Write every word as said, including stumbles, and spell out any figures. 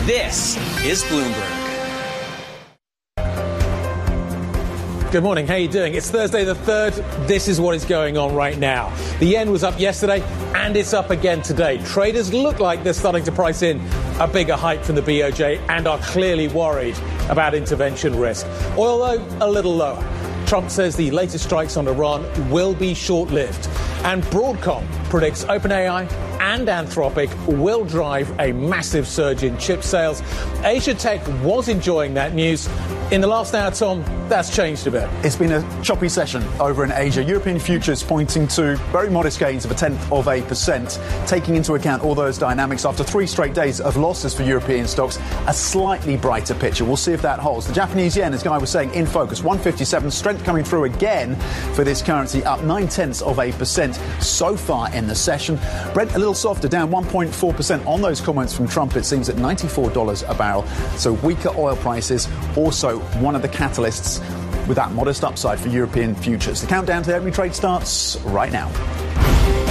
This is Bloomberg. Good morning. How are you doing? It's Thursday the third. This is what is going on right now. The yen was up yesterday and it's up again today. Traders look like they're starting to price in a bigger hike from the B O J and are clearly worried about intervention risk. Oil, though, a little lower. Trump says the latest strikes on Iran will be short-lived. And Broadcom predicts OpenAI and Anthropic will drive a massive surge in chip sales. Asia Tech was enjoying that news. In the last hour, Tom, that's changed a bit. It's been a choppy session over in Asia. European futures pointing to very modest gains of a tenth of a percent, taking into account all those dynamics after three straight days of losses for European stocks. A slightly brighter picture. We'll see if that holds. The Japanese yen, as Guy was saying, in focus. one fifty-seven, strength coming through again for this currency, up nine tenths of a percent so far in the session. Brent a little softer, down one point four percent on those comments from Trump. It seems at ninety-four dollars a barrel. So weaker oil prices also one of the catalysts with that modest upside for European futures. The countdown to the opening trade starts right now.